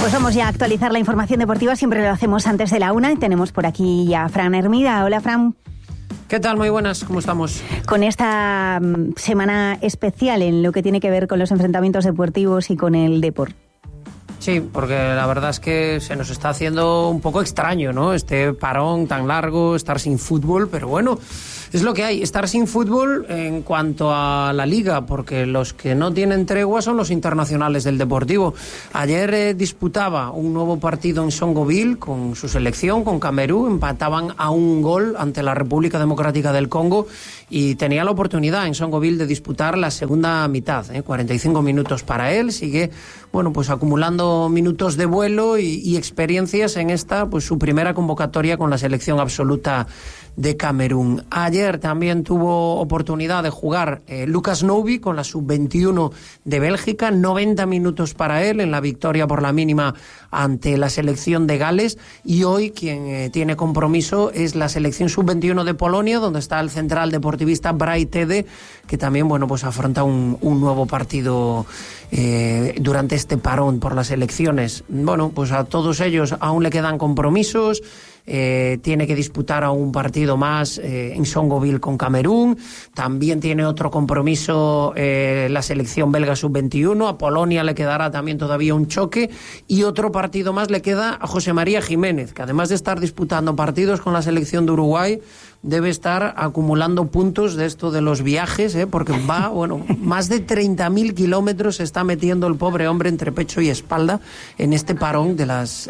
Pues vamos ya a actualizar la información deportiva, siempre lo hacemos antes de la 1 y tenemos por aquí ya a Fran Hermida. Hola, Fran. ¿Qué tal? Muy buenas, ¿cómo estamos? Con esta semana especial en lo que tiene que ver con los enfrentamientos deportivos y con el deporte. Sí, porque la verdad es que se nos está haciendo un poco extraño, ¿no? Este parón tan largo, estar sin fútbol, pero bueno, es lo que hay, estar sin fútbol en cuanto a la Liga, porque los que no tienen tregua son los internacionales del Deportivo. Ayer disputaba un nuevo partido en Songoville con su selección, con Camerún, empataban a un gol ante la República Democrática del Congo y tenía la oportunidad en Songoville de disputar la segunda mitad, 45 minutos para él, sigue, bueno, pues acumulando minutos de vuelo y experiencias en esta, pues su primera convocatoria con la selección absoluta de Camerún. Ayer también tuvo oportunidad de jugar Lucas Noubi con la sub-21 de Bélgica, 90 minutos para él en la victoria por la mínima ante la selección de Gales, y hoy quien tiene compromiso es la selección sub-21 de Polonia, donde está el central deportivista Bray Tede, que también, bueno, pues afronta un nuevo partido durante este parón por las elecciones. Bueno, pues a todos ellos aún le quedan compromisos. Tiene que disputar a un partido más en Songoville con Camerún, también tiene otro compromiso la selección belga sub-21, a Polonia le quedará también todavía un choque, y otro partido más le queda a José María Jiménez, que además de estar disputando partidos con la selección de Uruguay, debe estar acumulando puntos de esto de los viajes, porque va, bueno, más de 30.000 kilómetros se está metiendo el pobre hombre entre pecho y espalda en este parón de las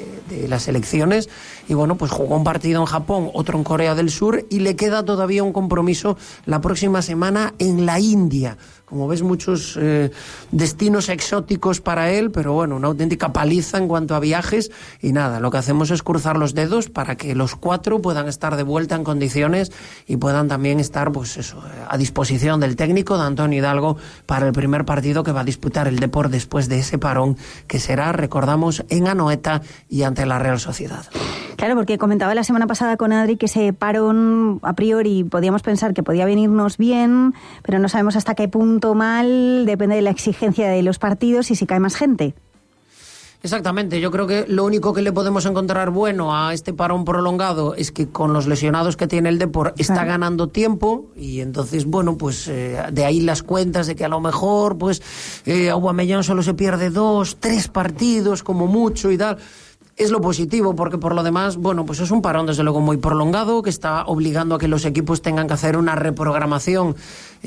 elecciones. Y bueno, pues jugó un partido en Japón, otro en Corea del Sur, y le queda todavía un compromiso la próxima semana en la India. Como ves, muchos destinos exóticos para él, pero bueno, una auténtica paliza en cuanto a viajes. Y nada, lo que hacemos es cruzar los dedos para que los 4 puedan estar de vuelta en condiciones y puedan también estar, pues eso, a disposición del técnico de Antonio Hidalgo para el primer partido que va a disputar el Depor después de ese parón, que será, recordamos, en Anoeta y ante la Real Sociedad. Claro, porque comentaba la semana pasada con Adri que ese parón, a priori, podíamos pensar que podía venirnos bien, pero no sabemos hasta qué punto mal, depende de la exigencia de los partidos y si cae más gente. Exactamente, yo creo que lo único que le podemos encontrar bueno a este parón prolongado es que con los lesionados que tiene el Depor está ganando tiempo, y entonces, bueno, pues de ahí las cuentas de que a lo mejor pues Aubameyang solo se pierde 2, 3 partidos como mucho y tal. Es lo positivo, porque por lo demás, bueno, pues es un parón desde luego muy prolongado que está obligando a que los equipos tengan que hacer una reprogramación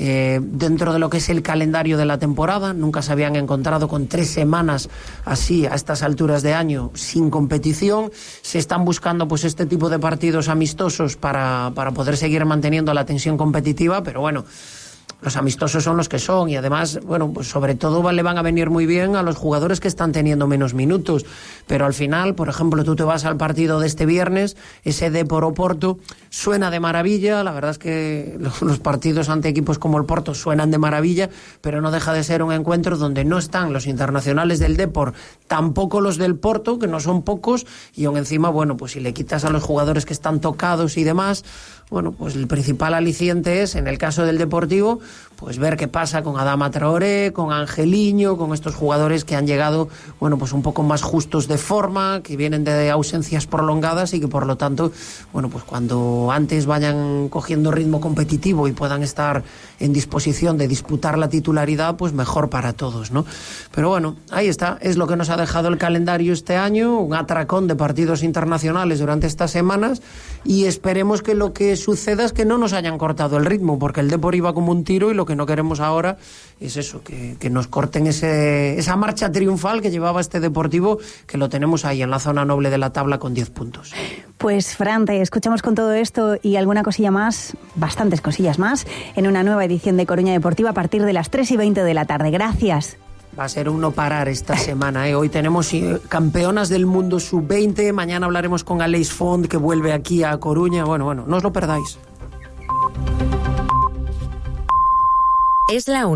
dentro de lo que es el calendario de la temporada. Nunca se habían encontrado con 3 semanas así a estas alturas de año sin competición. Se están buscando pues este tipo de partidos amistosos para poder seguir manteniendo la tensión competitiva, pero bueno, los amistosos son los que son, y además, bueno, pues sobre todo le van a venir muy bien a los jugadores que están teniendo menos minutos. Pero al final, por ejemplo, tú te vas al partido de este viernes, ese Depor-Oporto, suena de maravilla. La verdad es que los partidos ante equipos como el Porto suenan de maravilla, pero no deja de ser un encuentro donde no están los internacionales del Depor, tampoco los del Porto, que no son pocos, y aún encima, bueno, pues si le quitas a los jugadores que están tocados y demás, bueno, pues el principal aliciente es, en el caso del Deportivo, pues ver qué pasa con Adama Traoré, con Angeliño, con estos jugadores que han llegado, bueno, pues un poco más justos de forma, que vienen de ausencias prolongadas y que por lo tanto, bueno, pues cuando antes vayan cogiendo ritmo competitivo y puedan estar en disposición de disputar la titularidad, pues mejor para todos, ¿no? Pero bueno, ahí está, es lo que nos ha dejado el calendario este año, un atracón de partidos internacionales durante estas semanas, y esperemos que lo que suceda es que no nos hayan cortado el ritmo, porque el Depor iba como un tiro y lo que no queremos ahora es eso, que nos corten esa marcha triunfal que llevaba este Deportivo, que lo tenemos ahí en la zona noble de la tabla con 10 puntos. Pues Fran, te escuchamos con todo esto y alguna cosilla más, bastantes cosillas más, en una nueva edición de Coruña Deportiva a partir de las 3:20 de la tarde. Gracias. Va a ser un no parar esta semana, Hoy tenemos campeonas del mundo sub-20, mañana hablaremos con Aleix Font, que vuelve aquí a Coruña. Bueno, no os lo perdáis. Es la 1,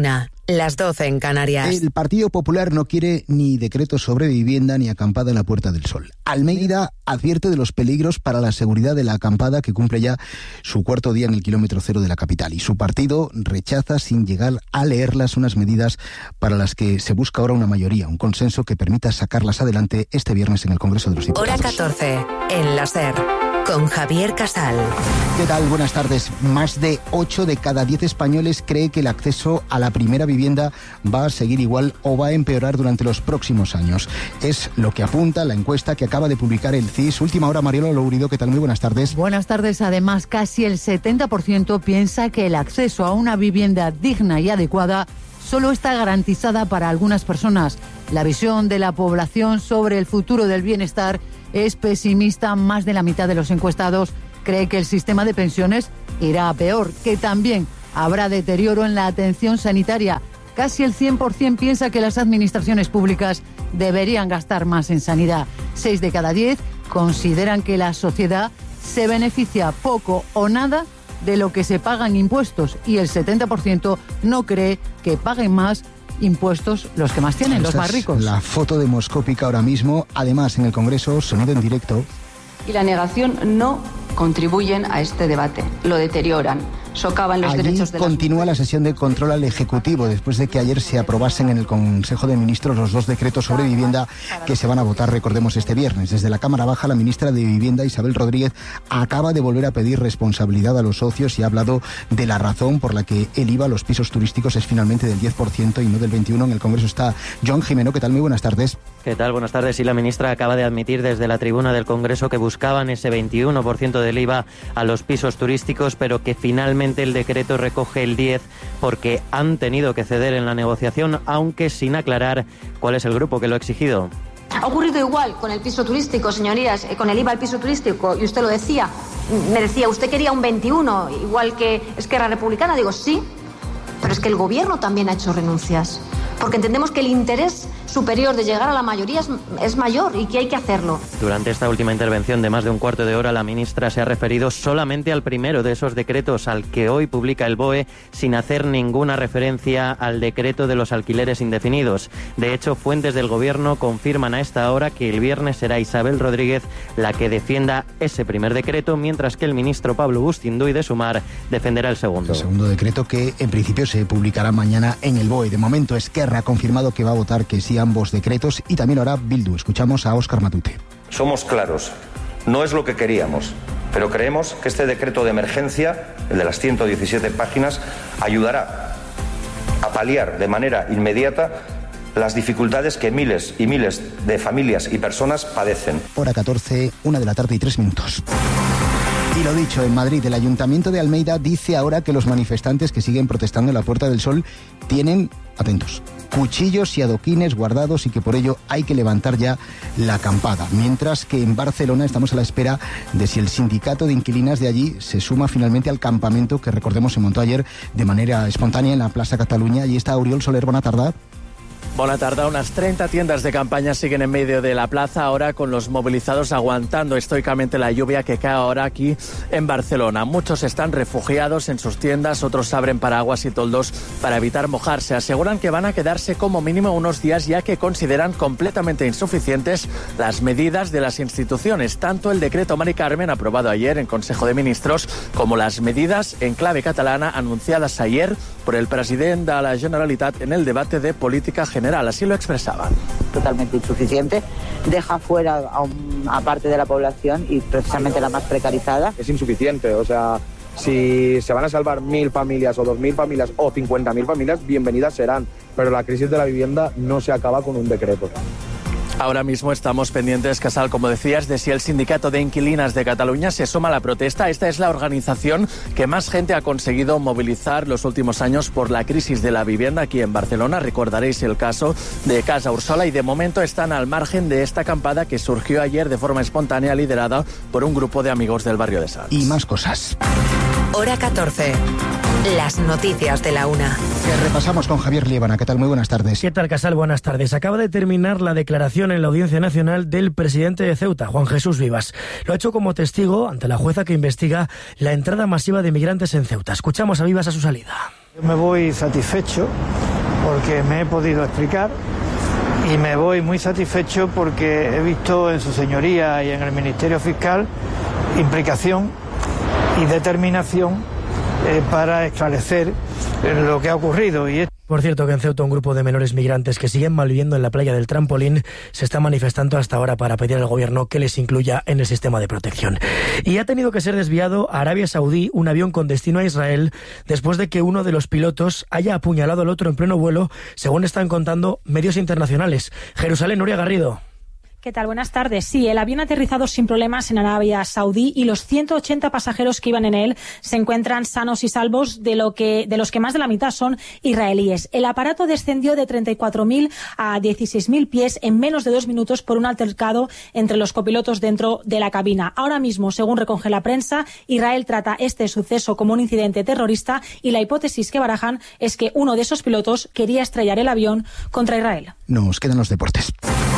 las 12 en Canarias. El Partido Popular no quiere ni decreto sobre vivienda ni acampada en la Puerta del Sol. Almeida advierte de los peligros para la seguridad de la acampada, que cumple ya su cuarto día en el kilómetro cero de la capital. Y su partido rechaza, sin llegar a leerlas, unas medidas para las que se busca ahora una mayoría, un consenso que permita sacarlas adelante este viernes en el Congreso de los Diputados. Hora 14, en la SER, con Javier Casal. ¿Qué tal? Buenas tardes. Más de 8 de cada 10 españoles cree que el acceso a la primera vivienda va a seguir igual o va a empeorar durante los próximos años. Es lo que apunta la encuesta que acaba de publicar el CIS. Última hora, Mariela Lourido. ¿Qué tal? Muy buenas tardes. Buenas tardes. Además, casi el 70% piensa que el acceso a una vivienda digna y adecuada solo está garantizada para algunas personas. La visión de la población sobre el futuro del bienestar es pesimista. Más de la mitad de los encuestados cree que el sistema de pensiones irá a peor, que también habrá deterioro en la atención sanitaria. Casi el 100% piensa que las administraciones públicas deberían gastar más en sanidad. 6 de cada 10 consideran que la sociedad se beneficia poco o nada de lo que se paga en impuestos, y el 70% no cree que paguen más impuestos los que más tienen, los más ricos. La foto demoscópica ahora mismo. Además, en el Congreso, sonido en directo. Y la negación no contribuyen a este debate, lo deterioran, socavan los derechos de las continúa la sesión de control al Ejecutivo, después de que ayer se aprobasen en el Consejo de Ministros los 2 decretos sobre vivienda que se van a votar, recordemos, este viernes. Desde la Cámara Baja, la ministra de Vivienda, Isabel Rodríguez, acaba de volver a pedir responsabilidad a los socios y ha hablado de la razón por la que el IVA a los pisos turísticos es finalmente del 10% y no del 21%. En el Congreso está John Jimeno. ¿Qué tal? Muy buenas tardes. ¿Qué tal? Buenas tardes. Y la ministra acaba de admitir desde la tribuna del Congreso que buscaban ese 21% del IVA a los pisos turísticos, pero que finalmente el decreto recoge el 10% porque han tenido que ceder en la negociación, aunque sin aclarar cuál es el grupo que lo ha exigido. Ha ocurrido igual con el piso turístico, señorías, con el IVA al piso turístico, y usted lo decía, me decía, usted quería un 21%, igual que Esquerra Republicana. Digo, sí, pero es que el gobierno también ha hecho renuncias, porque entendemos que el interés superior de llegar a la mayoría es mayor y que hay que hacerlo. Durante esta última intervención de más de un cuarto de hora, la ministra se ha referido solamente al primero de esos decretos, al que hoy publica el BOE, sin hacer ninguna referencia al decreto de los alquileres indefinidos. De hecho, fuentes del gobierno confirman a esta hora que el viernes será Isabel Rodríguez la que defienda ese primer decreto, mientras que el ministro Pablo Bustinduy de Sumar defenderá el segundo. El segundo decreto, que en principio se publicará mañana en el BOE. De momento, Esquerra ha confirmado que va a votar que sí a ambos decretos, y también ahora Bildu. Escuchamos a Óscar Matute. Somos claros, no es lo que queríamos, pero creemos que este decreto de emergencia, el de las 117 páginas, ayudará a paliar de manera inmediata las dificultades que miles y miles de familias y personas padecen. Hora 14, 1:03 p.m. Y lo dicho, en Madrid, el Ayuntamiento de Almeida dice ahora que los manifestantes que siguen protestando en la Puerta del Sol tienen, atentos, cuchillos y adoquines guardados, y que por ello hay que levantar ya la acampada. Mientras que en Barcelona estamos a la espera de si el sindicato de inquilinas de allí se suma finalmente al campamento que, recordemos, se montó ayer de manera espontánea en la Plaza Cataluña. Y está Oriol Soler. Buena tarde. Bona tarda. Unas 30 tiendas de campaña siguen en medio de la plaza, ahora con los movilizados aguantando estoicamente la lluvia que cae ahora aquí en Barcelona. Muchos están refugiados en sus tiendas, otros abren paraguas y toldos para evitar mojarse. Aseguran que van a quedarse como mínimo unos días, ya que consideran completamente insuficientes las medidas de las instituciones, tanto el decreto Mari Carmen aprobado ayer en Consejo de Ministros como las medidas en clave catalana anunciadas ayer por el presidente de la Generalitat en el debate de política general. Así lo expresaban. Totalmente insuficiente, deja fuera a una parte de la población, y precisamente la más precarizada. Es insuficiente, o sea, si se van a salvar 1.000 familias o 2.000 familias o 50.000 familias, bienvenidas serán, pero la crisis de la vivienda no se acaba con un decreto. Ahora mismo estamos pendientes, Casal, como decías, de si el Sindicato de Inquilinas de Cataluña se suma a la protesta. Esta es la organización que más gente ha conseguido movilizar los últimos años por la crisis de la vivienda aquí en Barcelona. Recordaréis el caso de Casa Ursola, y de momento están al margen de esta acampada que surgió ayer de forma espontánea, liderada por un grupo de amigos del barrio de Sants. Y más cosas. Hora 14. Las noticias de la una. Que repasamos con Javier Liébana. ¿Qué tal? Muy buenas tardes. ¿Qué tal, Casal? Buenas tardes. Acaba de terminar la declaración en la Audiencia Nacional del presidente de Ceuta, Juan Jesús Vivas. Lo ha hecho como testigo ante la jueza que investiga la entrada masiva de migrantes en Ceuta. Escuchamos a Vivas a su salida. Me voy satisfecho porque me he podido explicar y me voy muy satisfecho porque he visto en su señoría y en el Ministerio Fiscal implicación y determinación para esclarecer lo que ha ocurrido. Por cierto, que en Ceuta un grupo de menores migrantes que siguen malviviendo en la playa del Trampolín se está manifestando hasta ahora para pedir al gobierno que les incluya en el sistema de protección. Y ha tenido que ser desviado a Arabia Saudí un avión con destino a Israel después de que uno de los pilotos haya apuñalado al otro en pleno vuelo, según están contando medios internacionales. Jerusalén, Nuria Garrido. ¿Qué tal? Buenas tardes. Sí, el avión ha aterrizado sin problemas en Arabia Saudí y los 180 pasajeros que iban en él se encuentran sanos y salvos, de los que más de la mitad son israelíes. El aparato descendió de 34.000 a 16.000 pies en menos de 2 minutos por un altercado entre los copilotos dentro de la cabina. Ahora mismo, según recoge la prensa, Israel trata este suceso como un incidente terrorista y la hipótesis que barajan es que uno de esos pilotos quería estrellar el avión contra Israel. Nos quedan los deportes.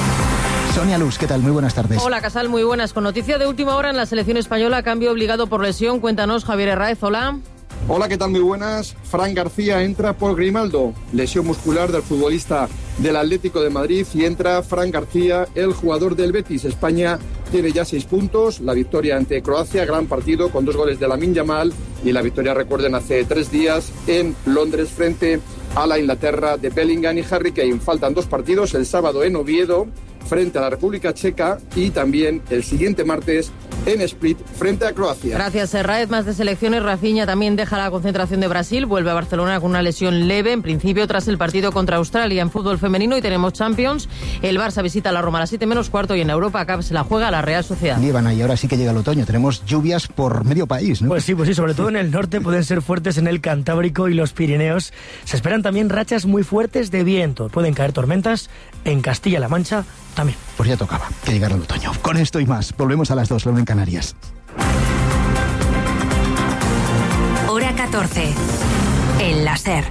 Sonia Luz, ¿qué tal? Muy buenas tardes. Hola, Casal, muy buenas. Con noticia de última hora en la selección española, cambio obligado por lesión. Cuéntanos, Javier Herráez, hola. Hola, ¿qué tal? Muy buenas. Fran García entra por Grimaldo, lesión muscular del futbolista del Atlético de Madrid, y entra Fran García, el jugador del Betis. España tiene ya 6 puntos, la victoria ante Croacia, gran partido con 2 goles de Lamine Yamal, y la victoria, recuerden, hace 3 días en Londres frente a la Inglaterra de Bellingham y Harry Kane. Faltan 2 partidos, el sábado en Oviedo frente a la República Checa y también el siguiente martes en Split frente a Croacia. Gracias, Herráez. Más de selecciones. Rafinha también deja la concentración de Brasil, vuelve a Barcelona con una lesión leve, en principio tras el partido contra Australia. En fútbol femenino y tenemos Champions, el Barça visita a la Roma a las 7:15 y en Europa Cup se la juega a la Real Sociedad. Líbana, y ahora sí que llega el otoño, tenemos lluvias por medio país, ¿no? Pues sí, sobre todo en el norte pueden ser fuertes en el Cantábrico y los Pirineos. Se esperan también rachas muy fuertes de viento, pueden caer tormentas en Castilla-La Mancha también. Pues ya tocaba que llegara el otoño. Con esto y más, volvemos a las 2, luego en Canarias. Hora 14. El láser.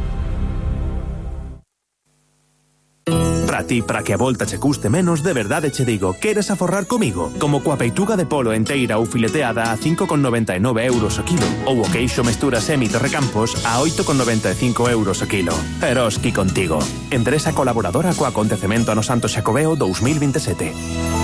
Para ti, para que a volta che custe menos, de verdade che digo, queres aforrar comigo? Como coa peituga de polo enteira ou fileteada a 5,99 euros o kilo, ou o queixo mestura semi Torrecampos a 8,95 euros o kilo. Eroski contigo. Empresa colaboradora co acontecemento ano Santo Xacobeo 2027.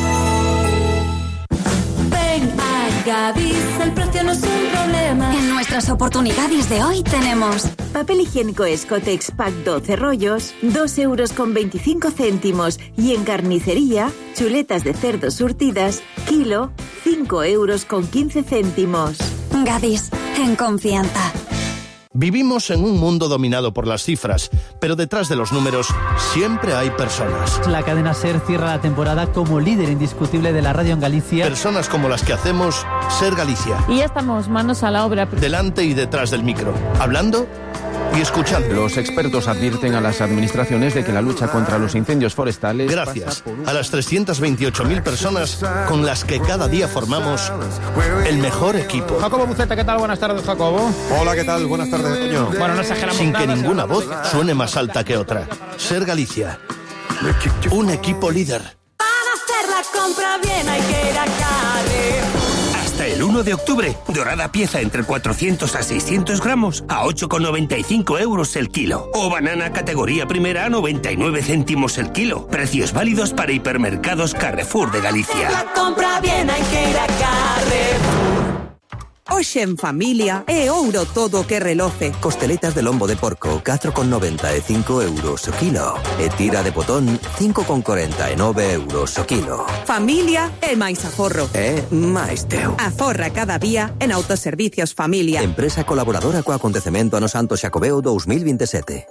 Gadis, el precio no es un problema. En nuestras oportunidades de hoy tenemos papel higiénico Escotex Pack 12 rollos, 2,25 euros. Y en carnicería, chuletas de cerdo surtidas, kilo, 5,15 euros. Gadis, en confianza. Vivimos en un mundo dominado por las cifras, pero detrás de los números siempre hay personas. La cadena SER cierra la temporada como líder indiscutible de la radio en Galicia. Personas como las que hacemos SER Galicia. Y ya estamos manos a la obra. Delante y detrás del micro, hablando y escuchando. Los expertos advierten a las administraciones de que la lucha contra los incendios forestales... Gracias a las 328.000 personas con las que cada día formamos el mejor equipo. Jacobo Buceta, ¿qué tal? Buenas tardes, Jacobo. Hola, ¿qué tal? Buenas tardes, Toño. Bueno, no exageramos Sin nada, que ninguna voz suene más alta que otra. SER Galicia. Un equipo líder. Para hacer la compra bien hay que ir a Carrefour. Hasta el 1 de octubre, dorada pieza entre 400 a 600 gramos a 8,95 euros el kilo. O banana categoría primera a 99 céntimos el kilo. Precios válidos para hipermercados Carrefour de Galicia. La compra bien hai que ir a Carrefour. Hoxe en familia é ouro todo o que reloce. Costeletas de lombo de porco, 4,95 euros o kilo. E tira de potón, 5,49 euros o kilo. Familia é máis aforro. É máis teu. Aforra cada día en Autoservicios Familia. Empresa colaboradora co acontecemento ano Santo Xacobeo 2027.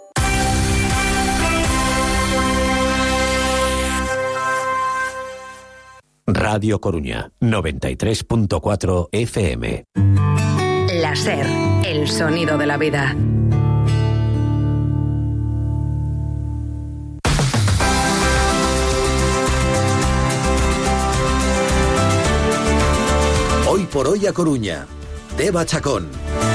Radio Coruña, 93.4 FM. La SER, el sonido de la vida. Hoy por hoy a Coruña. Deva Chacón.